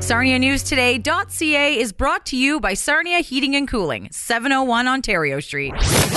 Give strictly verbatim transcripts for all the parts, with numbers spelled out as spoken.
Sarnia News Today dot C A is brought to you by Sarnia Heating and Cooling, seven oh one Ontario Street.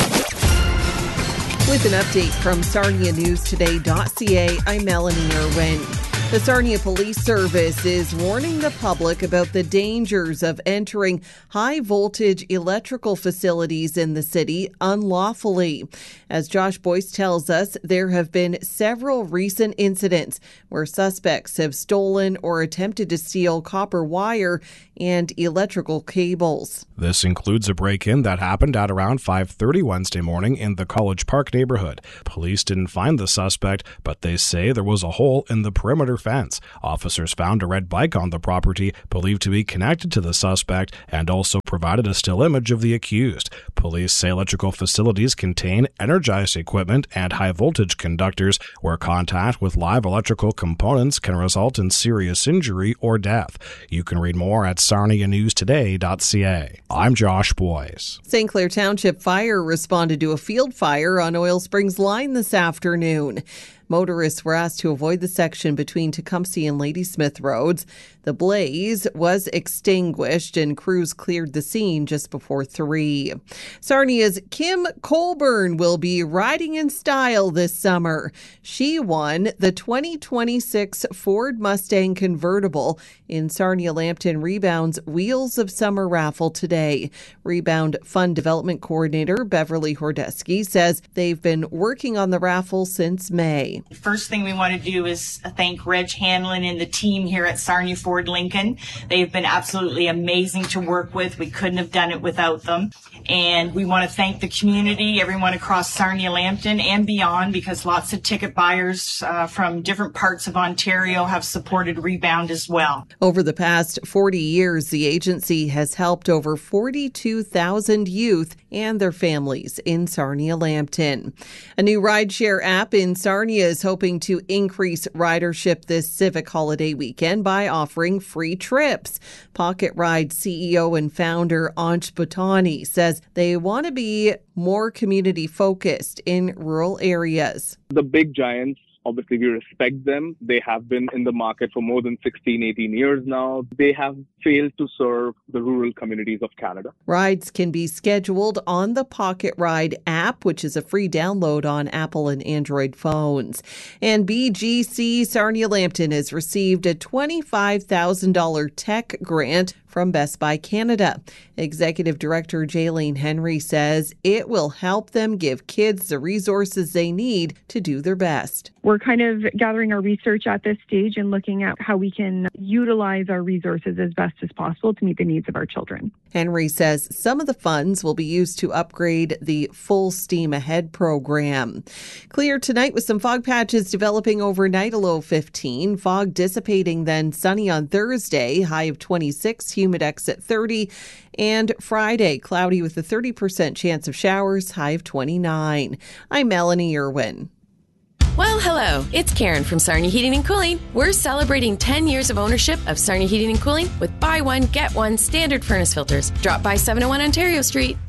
With an update from Sarnia News Today dot C A, I'm Melanie Irwin. The Sarnia Police Service is warning the public about the dangers of entering high-voltage electrical facilities in the city unlawfully. As Josh Boyce tells us, there have been several recent incidents where suspects have stolen or attempted to steal copper wire and electrical cables. This includes a break-in that happened at around five thirty Wednesday morning in the College Park neighborhood. Police didn't find the suspect, but they say there was a hole in the perimeter fence. Officers found a red bike on the property believed to be connected to the suspect and also provided a still image of the accused. Police say electrical facilities contain energized equipment and high-voltage conductors where contact with live electrical components can result in serious injury or death. You can read more at Sarnia News Today dot C A. I'm Josh Boyce. Saint Clair Township Fire responded to a field fire on Oil Springs Line this afternoon. Motorists were asked to avoid the section between Tecumseh and Ladysmith Roads. The blaze was extinguished and crews cleared the scene just before three. Sarnia's Kim Colburn will be riding in style this summer. She won the twenty twenty-six Ford Mustang convertible in Sarnia Lambton Rebound's Wheels of Summer raffle today. Rebound Fund Development Coordinator Beverly Hordesky says they've been working on the raffle since May. The first thing we want to do is thank Reg Hanlon and the team here at Sarnia Ford Lincoln. They've been absolutely amazing to work with. We couldn't have done it without them. And we want to thank the community, everyone across Sarnia Lambton and beyond, because lots of ticket buyers uh, from different parts of Ontario have supported Rebound as well. Over the past forty years, the agency has helped over forty-two thousand youth and their families in Sarnia Lambton. A new rideshare app in Sarnia is hoping to increase ridership this civic holiday weekend by offering free trips. Pocket Ride C E O and founder Ansh Bhatani says they want to be more community focused in rural areas. The big giants, obviously, we respect them. They have been in the market for more than sixteen, eighteen years now. They have failed to serve the rural communities of Canada. Rides can be scheduled on the Pocket Ride app, which is a free download on Apple and Android phones. And B G C Sarnia Lambton has received a twenty-five thousand dollars tech grant from Best Buy Canada. Executive Director Jaylene Henry says it will help them give kids the resources they need to do their best. We're kind of gathering our research at this stage and looking at how we can utilize our resources as best as possible to meet the needs of our children. Henry says some of the funds will be used to upgrade the Full Steam Ahead program. Clear tonight with some fog patches developing overnight, a low fifteen. Fog dissipating, then sunny on Thursday, high of twenty-six, humidex at thirty. And Friday, cloudy with a thirty percent chance of showers, high of twenty-nine. I'm Melanie Irwin. Well, hello. It's Karen from Sarnia Heating and Cooling. We're celebrating ten years of ownership of Sarnia Heating and Cooling with buy one, get one standard furnace filters. Drop by seven oh one Ontario Street.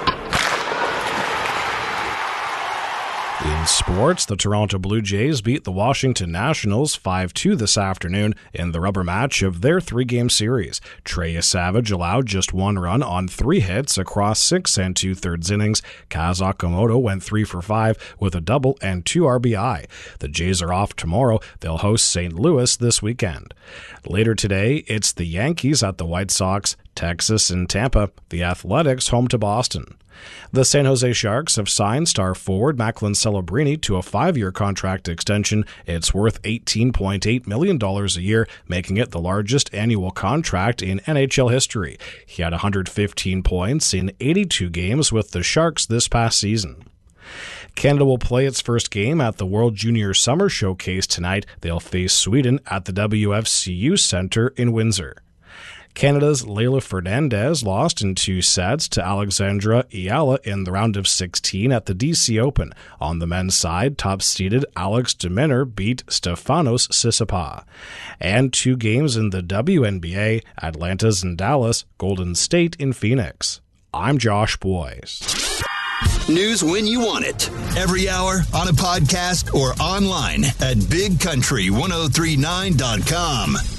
In sports, the Toronto Blue Jays beat the Washington Nationals five two this afternoon in the rubber match of their three-game series. Trey Savage allowed just one run on three hits across six and two-thirds innings. Kaz Okamoto went three for five with a double and two R B I. The Jays are off tomorrow. They'll host Saint Louis this weekend. Later today, it's the Yankees at the White Sox, Texas and Tampa, the Athletics home to Boston. The San Jose Sharks have signed star forward Macklin Celebrini to a five-year contract extension. It's worth eighteen point eight million dollars a year, making it the largest annual contract in N H L history. He had one hundred fifteen points in eighty-two games with the Sharks this past season. Canada will play its first game at the World Junior Summer Showcase tonight. They'll face Sweden at the W F C U Centre in Windsor. Canada's Leylah Fernandez lost in two sets to Alexandra Iala in the round of sixteen at the D C Open. On the men's side, top-seeded Alex de Minaur beat Stefanos Tsitsipas. And two games in the W N B A, Atlanta's in Dallas, Golden State in Phoenix. I'm Josh Boyce. News when you want it. Every hour, on a podcast, or online at big country ten thirty-nine dot com.